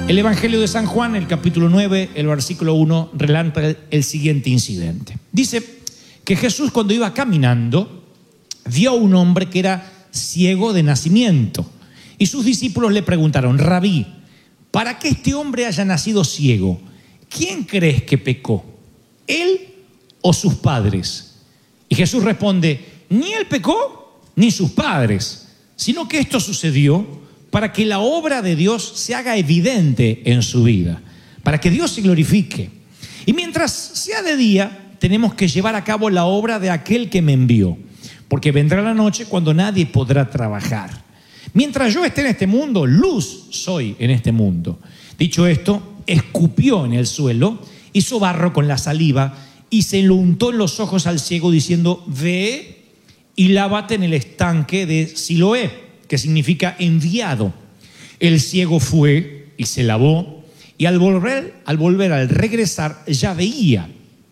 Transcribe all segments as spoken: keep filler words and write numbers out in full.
El Evangelio de San Juan, el capítulo nueve, el versículo uno, relata el siguiente incidente. Dice que Jesús, cuando iba caminando, vio a un hombre que era ciego de nacimiento. Y sus discípulos le preguntaron: Rabí, para que este hombre haya nacido ciego, ¿quién crees que pecó? ¿Él o sus padres? Y Jesús responde: ni él pecó, ni sus padres, sino que esto sucedió para que la obra de Dios se haga evidente en su vida, para que Dios se glorifique. Y mientras sea de día, tenemos que llevar a cabo la obra de aquel que me envió, porque vendrá la noche cuando nadie podrá trabajar. Mientras yo esté en este mundo, luz soy en este mundo. Dicho esto, escupió en el suelo, hizo barro con la saliva y se lo untó en los ojos al ciego, diciendo: ve y lávate en el estanque de Siloé, que significa enviado. El ciego fue y se lavó, y al volver, al volver, al regresar, ya veía.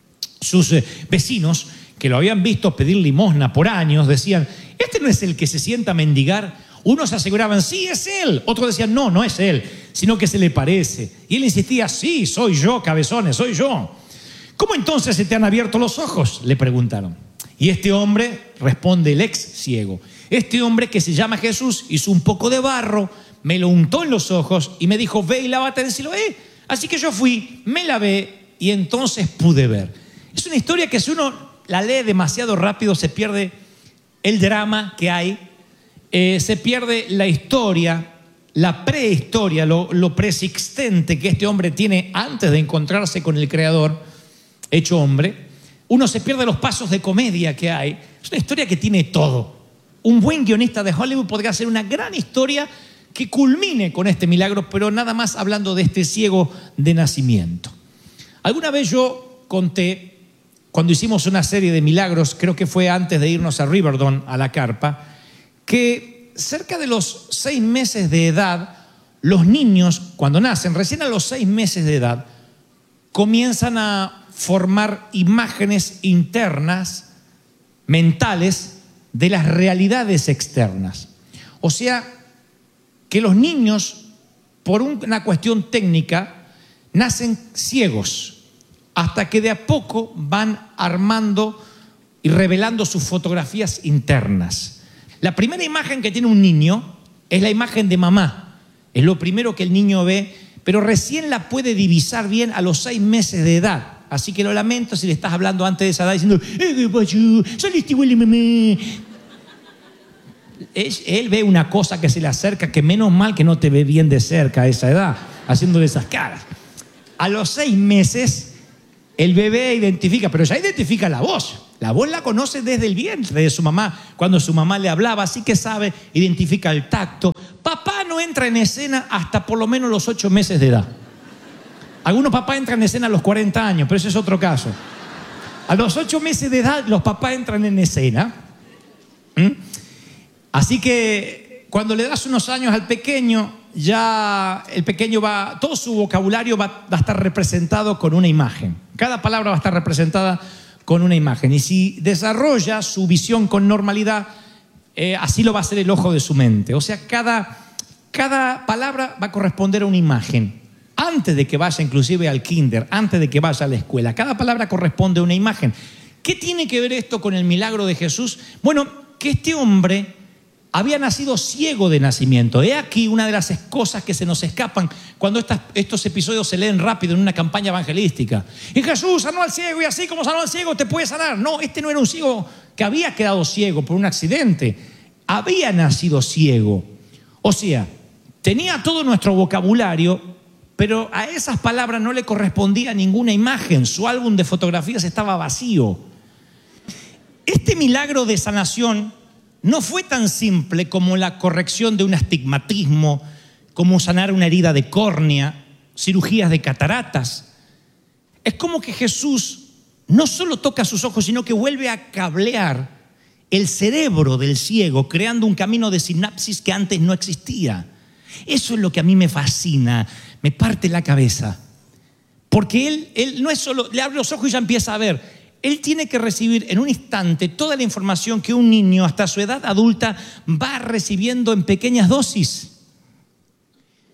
Sus eh, vecinos, que lo habían visto pedir limosna por años, decían: ¿este no es el que se sienta a mendigar? Unos aseguraban: sí, es él. Otros decían: no, no es él, sino que se le parece. Y él insistía: sí, soy yo, cabezones, soy yo. ¿Cómo entonces se te han abierto los ojos?, le preguntaron. Y este hombre, responde el ex ciego, este hombre que se llama Jesús hizo un poco de barro, me lo untó en los ojos y me dijo: ve y lávate en Siloé. Así que yo fui, me lavé y entonces pude ver. Es una historia que si uno la lee demasiado rápido se pierde el drama que hay, eh, se pierde la historia, la prehistoria, lo, lo preexistente que este hombre tiene antes de encontrarse con el Creador hecho hombre. Uno se pierde los pasos de comedia que hay. Es una historia que tiene todo. Un buen guionista de Hollywood podría hacer una gran historia que culmine con este milagro, pero nada más hablando de este ciego de nacimiento. Alguna vez yo conté, cuando hicimos una serie de milagros, creo que fue antes de irnos a Riverdon, a la carpa, que cerca de los seis meses de edad, los niños, cuando nacen, recién a los seis meses de edad, comienzan a formar imágenes internas, mentales, de las realidades externas. O sea, que los niños, por una cuestión técnica, nacen ciegos, hasta que de a poco van armando y revelando sus fotografías internas. La primera imagen que tiene un niño es la imagen de mamá. Es lo primero que el niño ve, pero recién la puede divisar bien a los seis meses de edad. Así que lo lamento si le estás hablando antes de esa edad diciendo: ¡eh, qué pachu! ¡Saliste igual de mamá! Él, él ve una cosa que se le acerca, que menos mal que no te ve bien de cerca a esa edad, haciéndole esas caras. A los seis meses, el bebé identifica, pero ya identifica la voz. La voz la conoce desde el vientre de su mamá, cuando su mamá le hablaba, así que sabe, identifica el tacto. Papá no entra en escena hasta por lo menos los ocho meses de edad. Algunos papás entran en escena a los cuarenta años, pero ese es otro caso. A los ocho meses de edad los papás entran en escena. ¿Mm? Así que cuando le das unos años al pequeño, ya el pequeño va, todo su vocabulario va, va a estar representado con una imagen. Cada palabra va a estar representada con una imagen. Y si desarrolla su visión con normalidad, eh, así lo va a hacer el ojo de su mente. O sea, cada, cada palabra va a corresponder a una imagen. Antes de que vaya inclusive al kinder, antes de que vaya a la escuela, cada palabra corresponde a una imagen. ¿Qué tiene que ver esto con el milagro de Jesús? Bueno, que este hombre había nacido ciego de nacimiento. He aquí una de las cosas que se nos escapan cuando estas, estos episodios se leen rápido en una campaña evangelística. Y Jesús sanó al ciego, y así como sanó al ciego te puede sanar. No, este no era un ciego que había quedado ciego por un accidente. Había nacido ciego. O sea, tenía todo nuestro vocabulario, pero a esas palabras no le correspondía ninguna imagen. Su álbum de fotografías estaba vacío. Este milagro de sanación no fue tan simple como la corrección de un astigmatismo, como sanar una herida de córnea, cirugías de cataratas. Es como que Jesús no solo toca sus ojos, sino que vuelve a cablear el cerebro del ciego, creando un camino de sinapsis que antes no existía. Eso es lo que a mí me fascina, me parte la cabeza. Porque él, él no es solo, le abre los ojos y ya empieza a ver. Él tiene que recibir en un instante toda la información que un niño hasta su edad adulta va recibiendo en pequeñas dosis.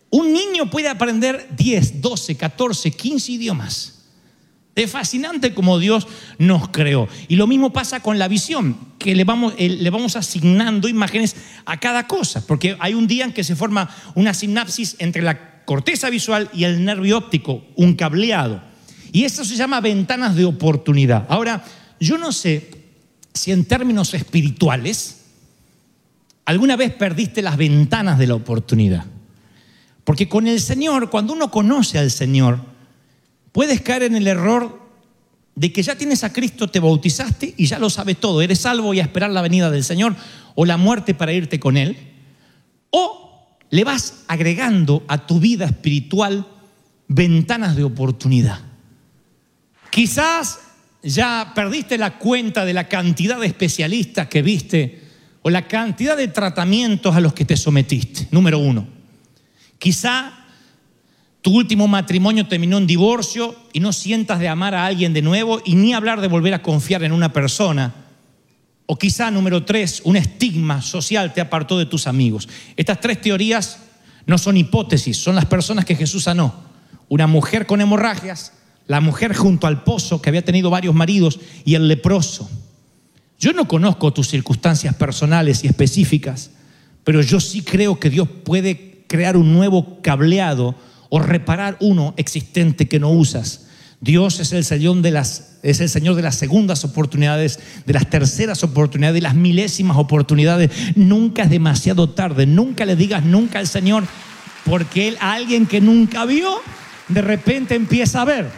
Un niño puede aprender diez, doce, catorce, quince idiomas. Es fascinante como Dios nos creó. Y lo mismo pasa con la visión, que le vamos, le vamos asignando imágenes a cada cosa. Porque hay un día en que se forma una sinapsis entre la corteza visual y el nervio óptico, un cableado. Y eso se llama ventanas de oportunidad. Ahora, yo no sé si en términos espirituales alguna vez perdiste las ventanas de la oportunidad. Porque con el Señor, cuando uno conoce al Señor, puedes caer en el error de que ya tienes a Cristo, te bautizaste y ya lo sabes todo. Eres salvo y a esperar la venida del Señor o la muerte para irte con Él. O le vas agregando a tu vida espiritual ventanas de oportunidad. Quizás ya perdiste la cuenta de la cantidad de especialistas que viste o la cantidad de tratamientos a los que te sometiste. Número uno. Quizá tu último matrimonio terminó en divorcio y no sientas de amar a alguien de nuevo y ni hablar de volver a confiar en una persona. O quizá, número tres, un estigma social te apartó de tus amigos. Estas tres teorías no son hipótesis, son las personas que Jesús sanó. Una mujer con hemorragias, la mujer junto al pozo que había tenido varios maridos y el leproso. Yo no conozco tus circunstancias personales y específicas, pero yo sí creo que Dios puede crear un nuevo cableado o reparar uno existente que no usas. Dios es el Señor de las, es el Señor de las segundas oportunidades, de las terceras oportunidades, de las milésimas oportunidades. Nunca es demasiado tarde. Nunca le digas nunca al Señor, porque Él, a alguien que nunca vio, de repente empieza a ver.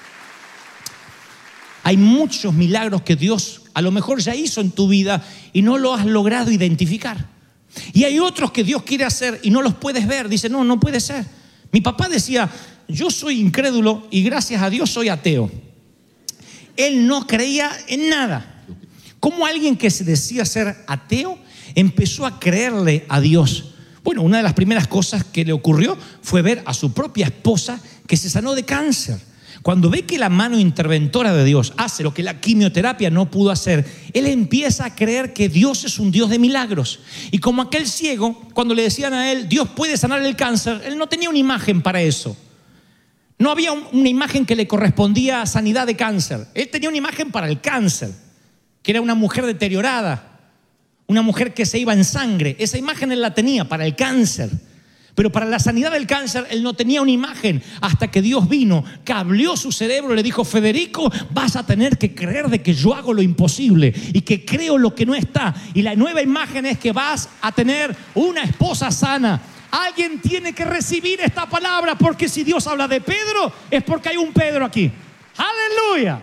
Hay muchos milagros que Dios a lo mejor ya hizo en tu vida y no lo has logrado identificar. Y hay otros que Dios quiere hacer y no los puedes ver. Dice, no, no puede ser. Mi papá decía, yo soy incrédulo y gracias a Dios soy ateo. Él no creía en nada. ¿Cómo alguien que se decía ser ateo empezó a creerle a Dios? Bueno, una de las primeras cosas que le ocurrió fue ver a su propia esposa que se sanó de cáncer. Cuando ve que la mano interventora de Dios hace lo que la quimioterapia no pudo hacer, él empieza a creer que Dios es un Dios de milagros. Y como aquel ciego, cuando le decían a él, Dios puede sanar el cáncer, él no tenía una imagen para eso. No había un, una imagen que le correspondía a sanidad de cáncer. Él tenía una imagen para el cáncer, que era una mujer deteriorada, una mujer que se iba en sangre. Esa imagen él la tenía para el cáncer. Pero para la sanidad del cáncer él no tenía una imagen hasta que Dios vino, cableó su cerebro y le dijo, Federico, vas a tener que creer de que yo hago lo imposible y que creo lo que no está. Y la nueva imagen es que vas a tener una esposa sana. Alguien tiene que recibir esta palabra, porque si Dios habla de Pedro es porque hay un Pedro aquí. ¡Aleluya!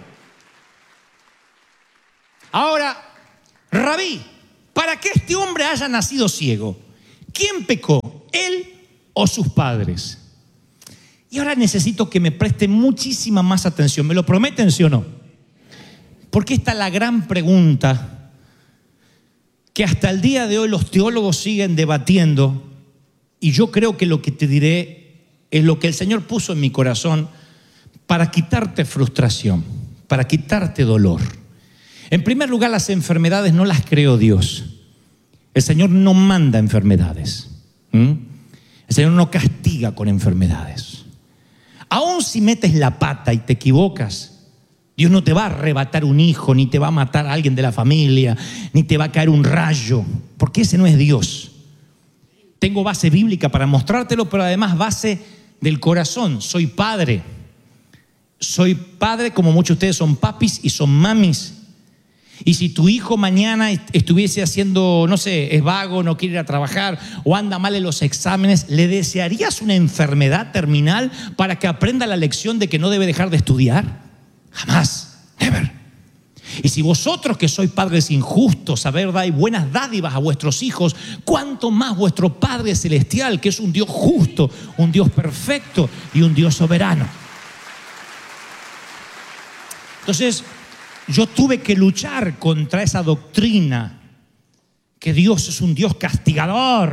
Ahora, Rabí, para que este hombre haya nacido ciego, ¿quién pecó? ¿Él o sus padres? Y ahora necesito que me presten muchísima más atención. ¿Me lo prometen, sí o no? Porque esta es la gran pregunta que hasta el día de hoy los teólogos siguen debatiendo, y yo creo que lo que te diré es lo que el Señor puso en mi corazón para quitarte frustración, para quitarte dolor. En primer lugar, las enfermedades no las creó Dios. El Señor no manda enfermedades. ¿Mm? El Señor no castiga con enfermedades. Aún si metes la pata y te equivocas, Dios no te va a arrebatar un hijo, ni te va a matar a alguien de la familia, ni te va a caer un rayo, porque ese no es Dios. Tengo base bíblica para mostrártelo, pero además base del corazón. Soy padre. Soy padre como muchos de ustedes son papis y son mamis. Y si tu hijo mañana estuviese haciendo, no sé, es vago, no quiere ir a trabajar o anda mal en los exámenes, ¿le desearías una enfermedad terminal para que aprenda la lección de que no debe dejar de estudiar? Jamás, never. Y si vosotros que sois padres injustos, saber dar buenas dádivas a vuestros hijos, ¿cuánto más vuestro Padre Celestial, que es un Dios justo, un Dios perfecto y un Dios soberano? Entonces, yo tuve que luchar contra esa doctrina que Dios es un Dios castigador.